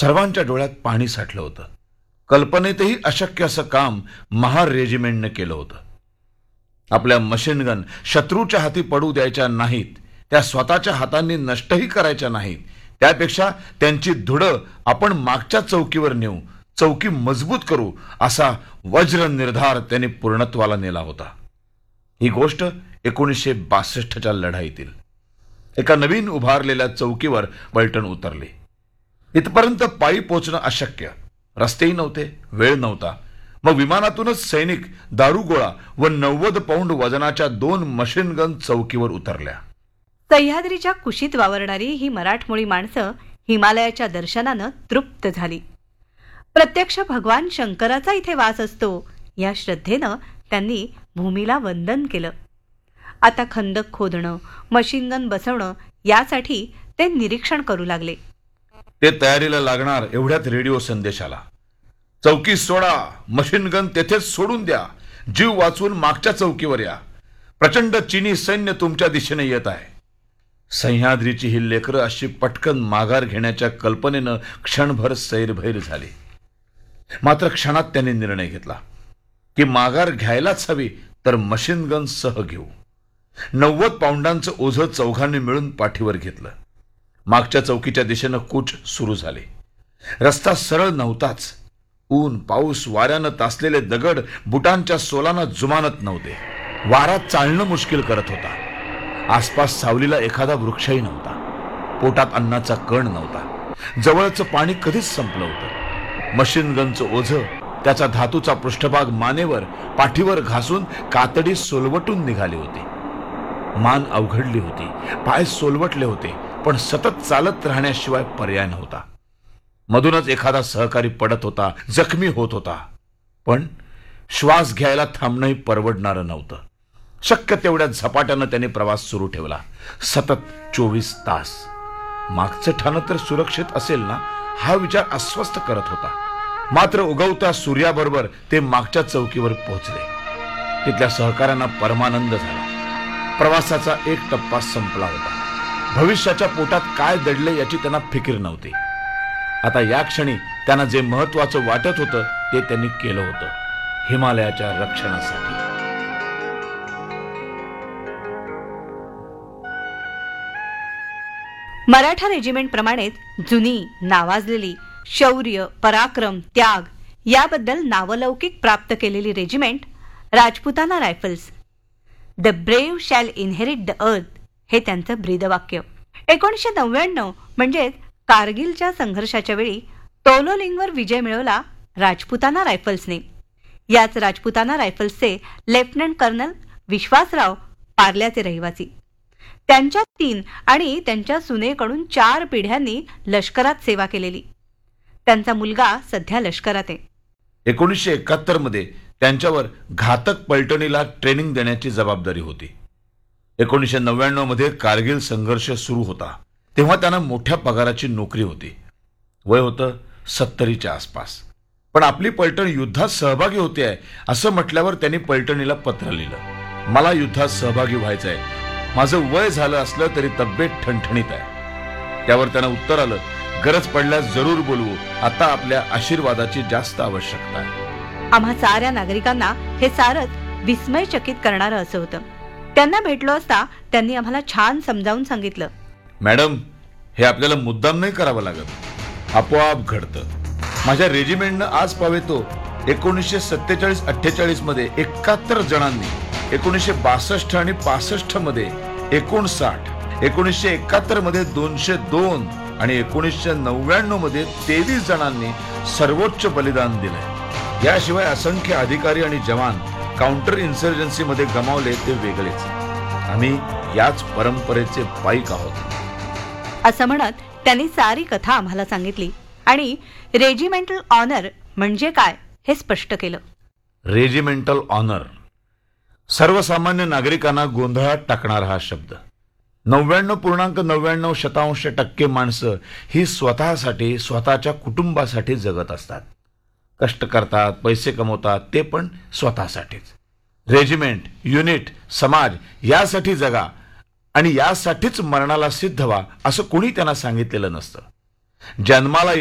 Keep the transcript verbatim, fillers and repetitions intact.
सर्वांच्या डोळ्यात पाणी साठलं होतं. कल्पनेतही अशक्य असं काम महार रेजिमेंटने केलं होतं. आपल्या मशीनगन शत्रूच्या हाती पडू द्यायच्या नाहीत, त्या स्वतःच्या हातांनी नष्टही करायच्या नाहीत. त्यापेक्षा त्यांची धुडं आपण मागच्या चौकीवर नेऊ, चौकी मजबूत करू, असा वज्र निर्धार त्यांनी पूर्णत्वाला नेला होता. ही गोष्ट एकोणीसशे बासष्टच्या लढाईतील एका नवीन उभारलेल्या चौकीवर पलटण उतरली. इथपर्यंत पायी पोचणं अशक्य, रस्तेही नव्हते, वेळ नव्हता. मग विमानातूनच सैनिक दारुगोळा व नव्वद पौंड वजनाच्या दोन मशीनगन चौकीवर उतरल्या. सह्याद्रीच्या कुशीत वावरणारी ही मराठमोळी माणसं हिमालयाच्या दर्शनानं तृप्त झाली. प्रत्यक्ष भगवान शंकराचा इथे वास असतो या श्रद्धेनं त्यांनी भूमीला वंदन केलं. आता खंदक खोदणं, मशीनगन बसवणं यासाठी ते निरीक्षण करू लागले. ते तयारीला लागणार एवढ्यात रेडिओ संदेश आला. चौकी सोडा, मशीनगन तेथेच सोडून द्या, जीव वाचवून मागच्या चौकीवर या. प्रचंड चीनी सैन्य तुमच्या दिशेने येत आहे. सह्याद्रीची ही लेकरं अशी पटकन माघार घेण्याच्या कल्पनेनं क्षणभर सैरभैर झाली. मात्र क्षणात त्यांनी निर्णय घेतला की माघार घ्यायलाच हवी, तर मशीनगन सह घेऊ. नव्वद पाऊंडांचं ओझं चौघांनी मिळून पाठीवर घेतलं. मागच्या चौकीच्या दिशेनं कूच सुरू झाले. रस्ता सरळ नव्हताच. ऊन, पाऊस, वाऱ्यानं तासलेले दगड बुटांच्या सोलानं जुमानत नव्हते. वारा चालणं मुश्किल करत होता. आसपास सावलीला एखादा वृक्षही नव्हता. पोटात अन्नाचा कण नव्हता. जवळचं पाणी कधीच संपलं होतं. मशीनगनचं ओझं, त्याचा धातूचा पृष्ठभाग मानेवर, पाठीवर घासून कातडी सोलवटून निघाली होती. मान अवघडली होती, पाय सोलवटले होते, पण सतत चालत राहण्याशिवाय पर्याय नव्हता. मधूनच एखादा सहकारी पडत होता, जखमी होत होता. पण श्वास घ्यायला थांबणंही परवडणारं नव्हतं. शक्य तेवढ्या झपाट्यानं त्याने प्रवास सुरू ठेवला. सतत चोवीस तास. मागचं ठाणं तर सुरक्षित असेल ना, हा विचार अस्वस्थ करत होता. मात्र उगवत्या सूर्याबरोबर ते मागच्या चौकीवर पोहोचले. तिथल्या सहकाऱ्यांना परमानंद झाला. प्रवासाचा एक टप्पा संपला होता. भविष्याच्या पोटात काय दडले याची त्यांना फिकीर नव्हती. आता या क्षणी त्यांना जे महत्वाचं वाटत होतं ते त्यांनी केलं होतं, हिमालयाच्या रक्षणासाठी. मराठा रेजिमेंट प्रमाणेच जुनी, नावाजलेली, शौर्य, पराक्रम, त्याग याबद्दल नावलौकिक प्राप्त केलेली regiment Rajputana rifles. The brave shall inherit the earth हे त्यांचं ब्रीदवाक्य. एकोणीसशे नव्याण्णव म्हणजेच कारगिलच्या संघर्षाच्या वेळी तोलोलिंगवर विजय मिळवला राजपुताना रायफल्सने. याच राजपुताना रायफल्सचे लेफ्टनंट कर्नल विश्वासराव पार्ल्याचे रहिवासी. त्यांच्या तीन आणि त्यांच्या सुनेकडून चार पिढ्यांनी लष्करात सेवा केलेली. त्यांचा मुलगा सध्या लष्करात आहे. एकोणीसशे एकाहत्तर मध्ये त्यांच्यावर घातक पलटणीला ट्रेनिंग देण्याची जबाबदारी होती. एकोणीसशे नव्याण्णव मध्ये कारगिल संघर्ष सुरू होता. तेव्हा त्यांना मोठ्या पगाराची नोकरी होती. वय होतं सत्तरीच्या आसपास. पण आपली पलटण युद्धात सहभागी होते आहे असं म्हटल्यावर त्यांनी पलटणीला पत्र लिहिलं, मला युद्धात सहभागी व्हायचं आहे, माझं वय झालं असलं तरी तब्येत ठणठणीत आहे. त्यावर त्यांना उत्तर आलं, गरज पडल्यास जरूर बोलवू, आता आपल्या आशीर्वादाची जास्त आवश्यकता आहे. आम्हा साऱ्या नागरिकांना हे सारच विस्मयचकित करणारं असं होतं. त्यांना भेटलो असता त्यांनी आम्हाला छान समजावून सांगितलं, मॅडम, हे आपल्याला मुद्दाम नाही करावं लागत, आपोआप घडतं. माझ्या रेजिमेंटनं आज पावेतो एकोणीसशे सत्तेचाळीस अठ्ठेचाळीस मध्ये एकाहत्तर जणांनी, एकोणीसशे बासष्ट आणि पासष्ट मध्ये एकोणसाठ, एकोणीसशे एकाहत्तर मध्ये दोनशे दोन आणि एकोणीसशे नव्याण्णव मध्ये तेवीस जणांनी सर्वोच्च बलिदान दिलंय. याशिवाय असंख्य अधिकारी आणि जवान काउंटर इन्सर्जन्सी मध्ये गमावले ते वेगळेच. आम्ही याच परंपरेचे पाईक आहोत असं म्हणत त्यांनी सारी कथा आम्हाला सांगितली आणि रेजिमेंटल ऑनर म्हणजे काय हे स्पष्ट केलं. रेजिमेंटल ऑनर सर्वसामान्य नागरिकांना गोंधळात टाकणारा हा शब्द. नव्याण्णव पूर्णांक नव्याण्णव शतांश टक्के माणसं ही स्वतःसाठी, स्वतःच्या कुटुंबासाठी जगत असतात. कष्ट करतात, पैसे कमवतात, ते पण स्वतःसाठीच. रेजिमेंट, युनिट, समाज यासाठी जगा आणि यासाठीच मरणाला सिद्ध व्हा असं कोणी त्यांना सांगितलेलं नसतं. जन्माला